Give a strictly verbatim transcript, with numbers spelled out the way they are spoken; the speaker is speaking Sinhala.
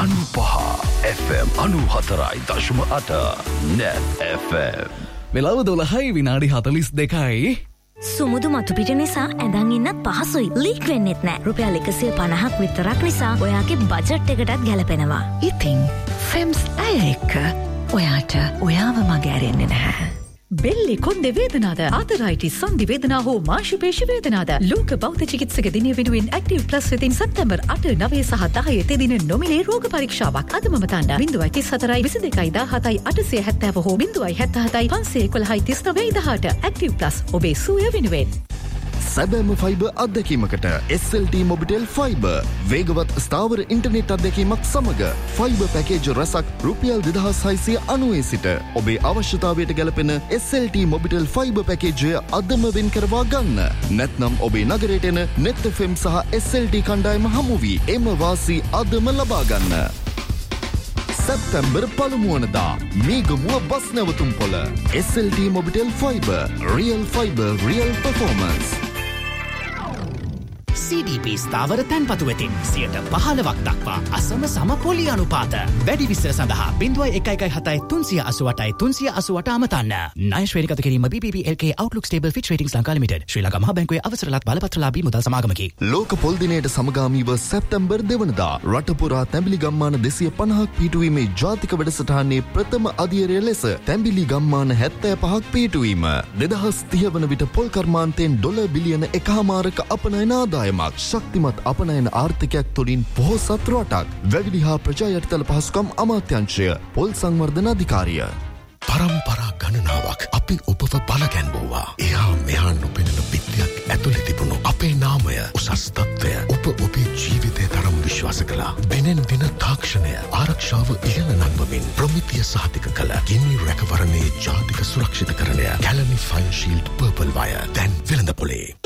අනුපහ එෆ් එම් අනූහතරයි දශම අට Net එෆ් එම්. වෙලාව දොළහයි විනාඩි හතළිස් දෙකයි. සුමුදු මතුපිට නිසා ඇඳන් ඉන්නත් පහසුයි. ලීක් වෙන්නෙත් නෑ. රුපියල් එකසිය පනහක් විතරක් නිසා ඔයාගේ බජට් එකටත් ගැලපෙනවා. ඉතින් ෆෙම්ස් ඇය එක්ක ඔයාට ඔයාව මග ඇරෙන්නේ නැහැ. බෙල්ලේ කොන්දේ වේදනාද, ආතරයිටිස් සන්ධි වේදනා හෝ මාංශපේශි වේදනාද? ලෝක බෞද්ධ චිකිත්සක දිනය වෙනුවෙන් ඇක්ටිව් ප්ලස් වෙතින් සැප්තැම්බර් අට නවය සහ දහය තෙදින නොමිලේ රෝග පරීක්ෂාවක් අදම මතන්න. බිංදුවයි තිස් හතරයි විසි දෙකයි දාහතයි අටසිය හැත්තෑව හෝ බිංදුවයි හැත්තහතයි පන්සිය එකොළහයි තිස් නවයයි දහට. ඇක්ටිව් ප්ලස් ඔබේ සුවය වෙනුවෙන්. සැබෑම fibre අත්දැකීමකට S L T Mobitel fibre වේගවත් ස්ථාවර ඉන්ටර්නෙට් අත්දැකීමක් සමග ෆයිබර් පැකේජ් රසක් රුපියල් දෙදහස් හයිසිය අනූවේ සිට ඔබේ අවශ්‍යතාවයට ගැලපෙන S L T Mobitel fibre පැකේජය අදම වෙන් කරවා ගන්න. නැත්නම් ඔබේ නගරයට එන නෙත් එෆ් එම් සහ එස් එල් ටී කණ්ඩායම හමු වී එම වාසි අදම ලබා ගන්න. සැප්තැම්බර් පළමුවනදා Meegamuwa bus නැවතුම් පොළ S L T Mobitel fibre real fibre real performance. සී ඩී පී ස්ථාවර තැන්පතු වෙතින් සියයට පහළොවක් දක්වා අසම සම පොලි අනුපාත. වැඩි විස්තර සඳහා බිංදුවයි එකයි එකයි හතයි තුන්සිය අසූඅටයි තුන්සිය අසූඅට අමතන්න. ණය ශ්‍රේණිගත කිරීම බී පී පී එල් කේ Outlook Stable Fitch Ratings Lanka limited. ශ්‍රී ලංකා මහා බැංකුවේ අවසරලත් බලපත්‍රලාභී මුදල් සමාගමකි. ලෝක පොල් දිනයට සමගාමීව සැප්තැම්බර් දෙවනදා රට පුරා තැඹිලි ගම්මාන දෙසිය පනහක් පිහිටුවීමේ ජාතික වැඩසටහනේ ප්‍රථම අදියරය ලෙස තැඹිලි ගම්මාන හැත්තෑ පහක් පිහිටුවීම. දෙදහස් තිහ වන විට පොල් කර්මාන්තයෙන් ඩොලර් බිලියන එකහමාරක අපනයන ආදායමක් ශක්තිමත් අපනයන ආර්ථිකයක් තුළින් පොහොසත් රටක්. වැවිලි හා ප්‍රජා යටිතල පහසුකම් අමාත්‍යංශය පොල් සංවර්ධන අධිකාරිය. පරම්පරා ගණනාවක් අපි ඔබව බලගැන්වුවා. එහා මෙහා නොපෙනෙන බිත්තියක් ඇතුලේ තිබුණු අපේ නාමය උසස් තත්ත්වය ඔබ ඔබේ ජීවිතය තරම් විශ්වාස කළා. දිනෙන් දින තාක්ෂණය ආරක්ෂාව ඉහළ නංවමින් ප්‍රමිතිය සහතික කළ ගිනි රැකවරණයේ ජාතික සුරක්ෂිතකරණය Kelani fine shield purple wire දැන් වෙළඳ පොලේ.